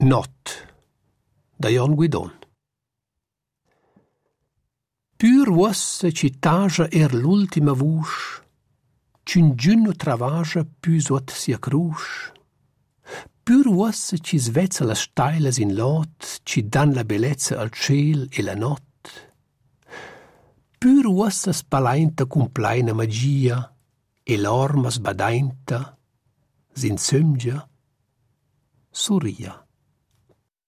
Not, da Jon Guidon. Pür uossa ci tascia l'ultima vusch, c'un giunno travascia pü suot sia crusc. Pür uossa ci svezza las stailas in lot, ci dan la bellezza al ciel e la not. Pür uossa spalainta cun plaina magia, e l'orma sbadainta, s'insömgia, surria.